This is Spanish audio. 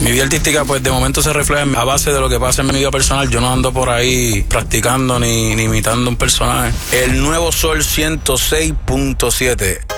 Mi vida artística pues de momento se refleja a base de lo que pasa en mi vida personal. Yo no ando por ahí practicando ni imitando un personaje. El Nuevo Sol 106.7.